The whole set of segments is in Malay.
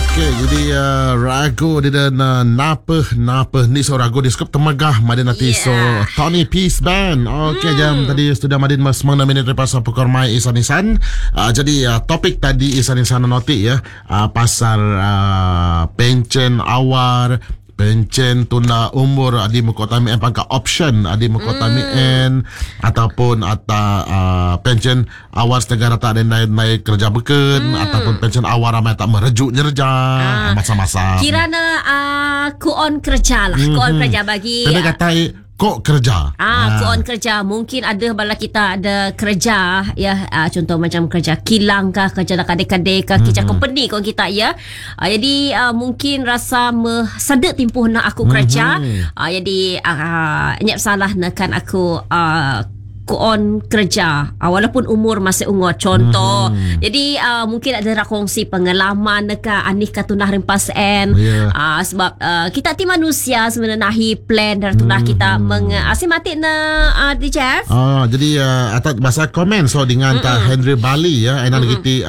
Okey, jadi ragu dia napa ni so ragu di skop temagah madin nanti so Tony Peace Band. Okey, jam tadi sudah madin mas 9 minit lepas pukul mai isan-isan. Jadi topik tadi isan-isan noti ya, pasal pension awar, pension tuna umur adi mukotami pangka option adi mukotami ataupun pension awal negara tak ada naik kerja beken ataupun pension awal ramai tak merejuk nyerja masa-masa kirana kuon kerja lah kuon kerja bagi tadi katai kok kerja kuon kerja mungkin ada bala kita ada kerja ya, contoh macam kerja kilang kah, kerja kadek-kadek kah, kerja company kau kita ya, jadi mungkin rasa sedek timpuh nak aku kerja, jadi nyap salah nakan aku kuon kerja walaupun umur masih ungut contoh. Jadi mungkin ada nak kongsi pengalaman dekat anih katunah rempas sebab kita ti manusia sebenarnya plan dan tunah kita mengasimatik na di Jeff. Jadi atas bahasa komen so dengan Henry Bali ya enak kita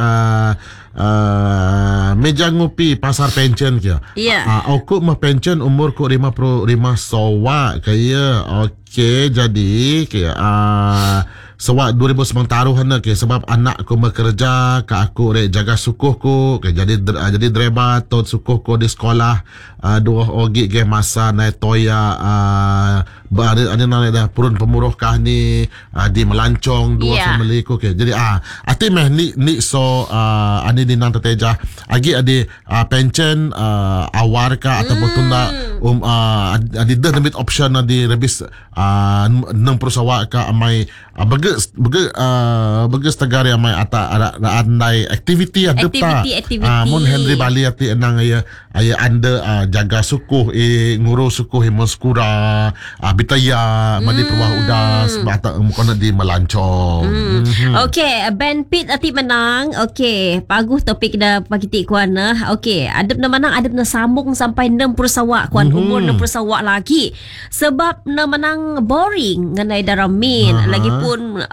meja ngopi pasar pension kia. Aku mah pension umur ku 55 sowa kaya. Okey, jadi sewak 2009 taruhan ke sebab anak ku bekerja ke aku rek jaga sukuh ku ke jadi driver tot sukuh ku di sekolah dua ogi ke masa naik toya ada dah purun pemuruh kah ni di melancong dua family ku ke jadi ati meh ni so ani di nang teteja agi adi pension awar ka ataupun tunda adi dah debit option di rebis nang perusahaan ka amai bagus tegar yang mai ada andai aktiviti adapta mun Henry Bali ati enang aya anda jaga sukuh ngurus sukuh moskura bitaya madi perwah udas bata mukona di melancong. Okey, Ben Pitt ati menang. Okey, bagus topik dah pagi tik kuana. Okey, adep na menang adep na sambung sampai 60 sawak kuan umur 60 sawak lagi sebab na menang boring nganai daramin lagipun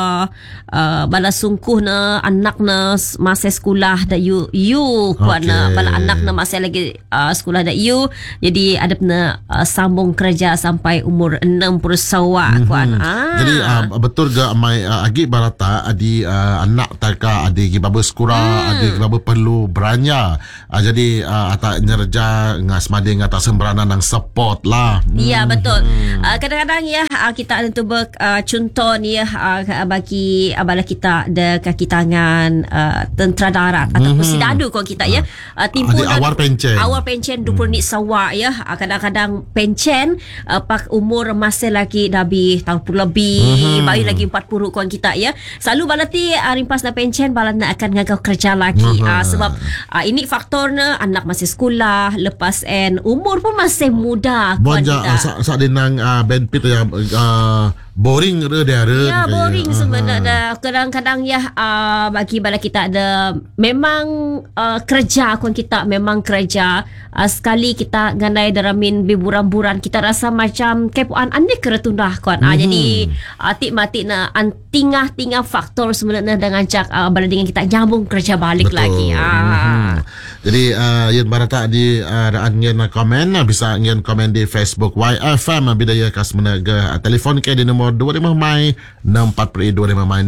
bala sungkuh na anak na masa sekolah da you kuana bala anak na masih lagi sekolah da you jadi adep na sambung kerja sampai umur 60 sawak kuan. Jadi betul ke mai agi barata adi anak taka adi gibaba sekolah adi gibaba perlu beranya jadi ata nyerja ngas made ngata sembrana nang support lah. Ya betul. Kadang-kadang ya kita ada tu contoh ni ya bagi abala kita ada kaki tangan tentera darat ataupun sidadu kalau kita ya timpun awal pension 20 nit sawak ya, kadang-kadang pension pak umur masih lagi nabi tahun pun lebih bayi lagi 40 kawan kita ya, selalu balati rimpas na pension bala nak akan ngagau kerja lagi sebab ini faktornya anak masih sekolah lepas umur pun masih muda kawan kita sa dinang Ben Pitt yang boring dia ya boring sebenarnya kadang-kadang ya bagi bala kita ada memang kerja kawan kita memang kerja sekali kita ngandai daramin biburan-buran kita rasa macam kepuan ane keretundah kawan jadi atik-matik na tingah faktor sebenarnya dengan cak bala dengan kita nyambung kerja balik. Betul. Lagi jadi yang barata di ngien komen bisa ngien komen di Facebook YFM Bidaya Kas Menaga telefon ke di nomor 25 Mai 640 25 Mai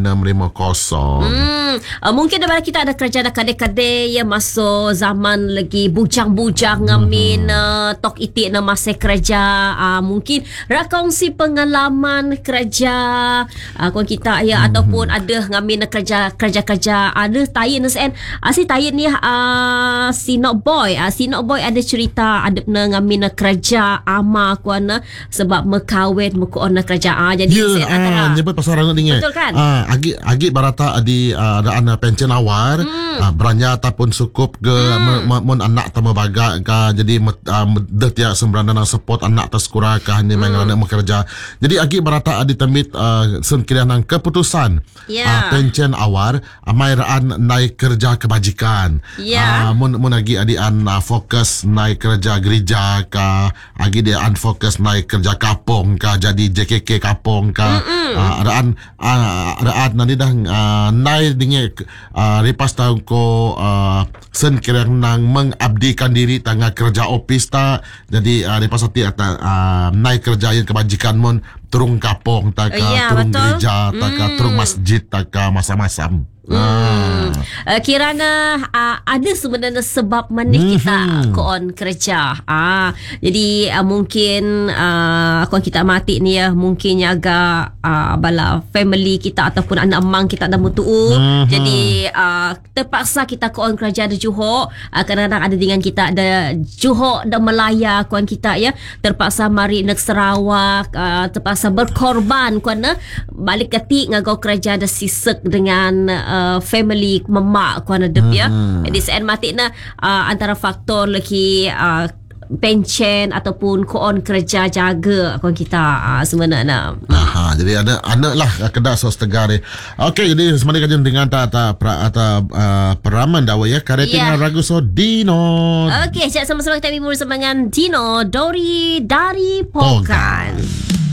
650. Mungkin daripada kita ada kerja dah kadek-kadek ya masuk zaman lagi bujang-bujang ngamin tok itik na masa kerja mungkin rakongsi pengalaman kerja kau kita ya ataupun ada ngamin kerja ada tayin sen si tayin ni si Nok Boy ada cerita ada ngamin kerja ama kuana sebab mekawin mukuona kerja jadi nyebut pasal rangut dingin. Betul kan? Agi barata adi ada anak pension awar beranya ataupun sukup ke mun anak tama baga ka jadi dah tiak sembrana nang support anak tersekura ka ni mengalana bekerja. Jadi agi barata adi tambit sen kira nang keputusan pension awar amai raan naik kerja kebajikan. Mun mun lagi adian fokus naik kerja gereja ka, agi dia fokus naik kerja kapong ka, jadi JKK kapong ka, adaan nanti dah naik dengan lepas tahu ko sen kirang nang mengabdikan diri tengah kerja office ta, jadi lepas hati naik kerja yang kebajikan mon turung kapong tak turung gereja tak turung masjid tak masam-masam. Kirana ada sebenarnya sebab mana kita koon kerja. Jadi mungkin koon kita mati ni ya, mungkin agak bala family kita ataupun anak amang kita dah mutuu. Jadi terpaksa kita koon kerja di Johor. Kadang-kadang ada dengan kita ada Johor dan Melaya koon kita ya. Terpaksa mari nak Sarawak, terpaksa berkorban koon balik ketik ngagau kerja ada sisek dengan family memak kuan adep ya. Jadi sen mati na antara faktor lagi pencen ataupun koon kerja jaga kuan kita sebenarnya. Jadi ada anak lah kedak sos tegar ni. Okey, jadi semana kajian dengan peraman dawa ya kareting ragu so Dino. Okey, sama-sama kita bersama dengan Dino Dori dari Pokan.